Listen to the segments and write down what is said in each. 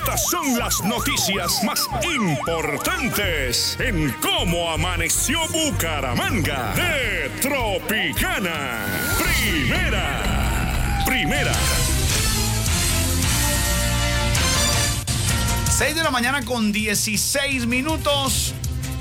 Estas son las noticias más importantes en cómo amaneció Bucaramanga de Tropicana. Primera. 6 de la mañana con 16 minutos.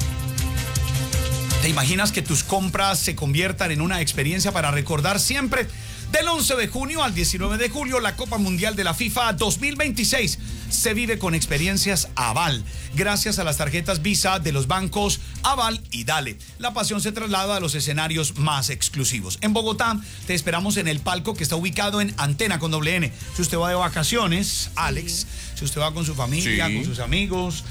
¿Te imaginas que tus compras se conviertan en una experiencia para recordar siempre? Del 11 de junio al 19 de julio, la Copa Mundial de la FIFA 2026 se vive con experiencias Aval, gracias a las tarjetas Visa de los bancos Aval y Dale. La pasión se traslada a los escenarios más exclusivos. En Bogotá te esperamos en el palco que está ubicado en Antena con doble N. Si usted va de vacaciones, Alex, si usted va con su familia, con sus amigos,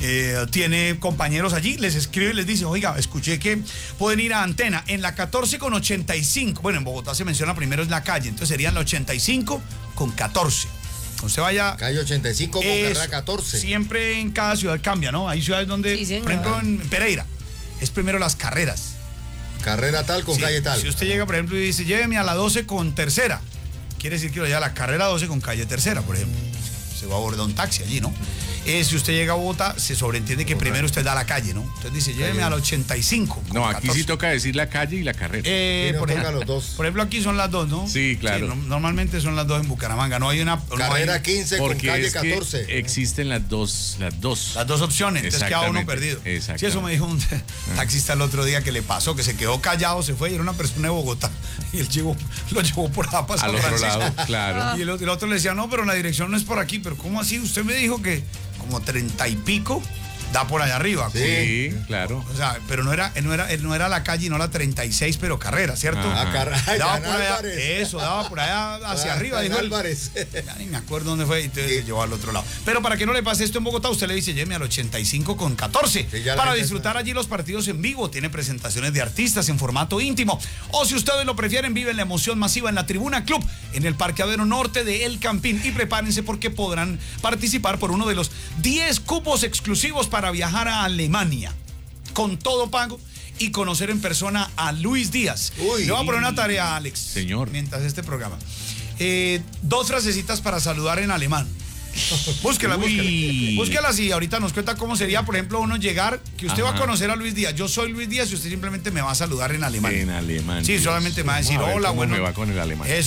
tiene compañeros allí, les escribe y les dice, oiga, escuché que pueden ir a Antena en la 14 con 85. Bueno, en Bogotá se menciona primero es la calle, entonces serían la 85 con 14. Usted vaya... Calle 85 con carrera 14. Siempre en cada ciudad cambia, ¿no? Hay ciudades donde, por ejemplo, en Pereira, es primero las carreras. Carrera tal con calle tal. Si usted llega, por ejemplo, y dice, lléveme a la 12 con tercera, quiere decir que lo lleva a la carrera 12 con calle tercera, por ejemplo. Se va a abordar un taxi allí, ¿no? Si usted llega a Bogotá, se sobreentiende que primero usted da la calle, ¿no? Entonces dice, lléveme a la 85. No, aquí 14. sí toca decir la calle y la carrera. Por ejemplo, aquí son las dos, ¿no? Sí, claro. Sí, normalmente son las dos en Bucaramanga. No hay una... Carrera 15 con calle es 14. Que existen las dos. Las dos opciones, entonces queda uno perdido. Sí, eso me dijo un taxista el otro día que le pasó, que se quedó callado, se fue y era una persona de Bogotá. Y él lo llevó por allá para San Francisco. Al otro lado, claro. Y el otro le decía, no, pero la dirección no es por aquí. Pero ¿cómo así? Usted me dijo que como 30 y pico da por allá arriba. Sí, claro. O sea, pero no era la calle, no la 36, pero carrera, ¿cierto? Daba por allá, eso, daba por allá hacia arriba. Dijo Álvarez. Ya ni me acuerdo dónde fue, entonces se llevó al otro lado. Pero para que no le pase esto en Bogotá, usted le dice, lléveme al 85 con 14. Para disfrutar allí los partidos en vivo. Tiene presentaciones de artistas en formato íntimo. O si ustedes lo prefieren, viven la emoción masiva en la Tribuna Club, en el parqueadero norte de El Campín. Y prepárense porque podrán participar por uno de los 10 cupos exclusivos para viajar a Alemania, con todo pago, y conocer en persona a Luis Díaz. Le voy a poner una tarea, Alex. Señor. Mientras este programa. 2 frasecitas para saludar en alemán. Búsquelas y ahorita nos cuenta cómo sería, por ejemplo, uno llegar, que usted va a conocer a Luis Díaz. Yo soy Luis Díaz y usted simplemente me va a saludar en alemán. En alemán. Sí, solamente me va a decir, hola, ¿cómo bueno. me va con el alemán?